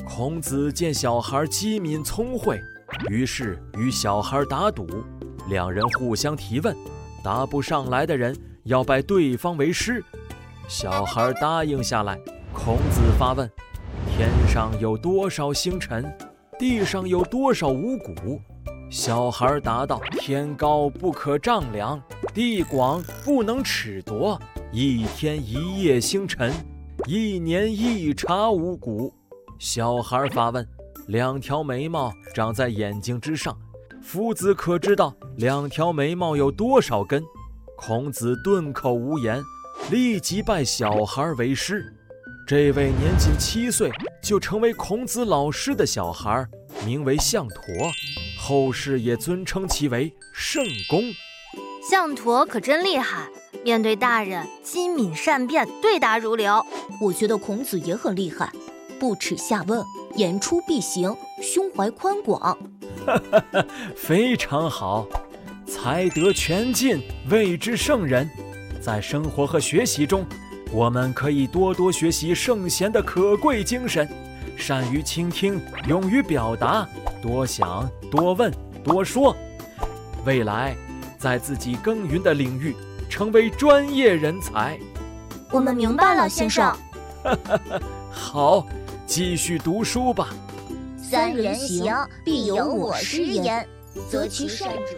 孔子见小孩机敏聪慧，于是与小孩打赌，两人互相提问，答不上来的人要拜对方为师。小孩答应下来，孔子发问：天上有多少星辰？地上有多少五谷？小孩答道：天高不可丈量，地广不能尺夺，一天一夜星辰，一年一茬五谷。小孩发问：两条眉毛长在眼睛之上，夫子可知道两条眉毛有多少根？孔子顿口无言，立即拜小孩为师。这位年仅7岁就成为孔子老师的小孩，名为项佗，后世也尊称其为圣公。 项佗可真厉害，面对大人机敏善辩，对答如流。 我觉得孔子也很厉害，不耻下问，言出必行，胸怀宽广。 非常好，才德全尽，谓之圣人。在生活和学习中，我们可以多多学习圣贤的可贵精神，善于倾听，勇于表达，多想多问多说，未来在自己耕耘的领域成为专业人才。 我们明白了，先生。 好，继续读书吧。 三人行，必有我师焉，择其善者。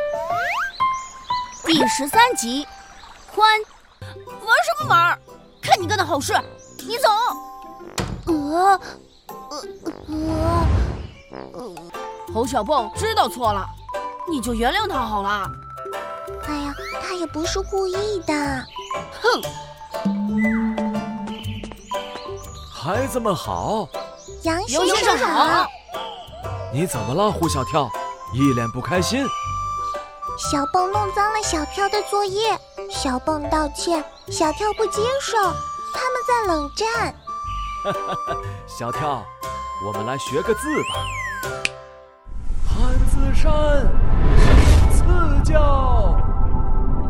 第13集，宽。 玩什么玩？看你干的好事，你走。侯小蹦知道错了，你就原谅他好了。 哎呀，他也不是故意的。 哼！ 孩子们好。 杨先生好。 你怎么了，胡小跳？一脸不开心。 小蹦弄脏了小跳的作业，小蹦道歉，小跳不接受，他们在冷战。 小跳，我们来学个字吧。汉子山，刺教。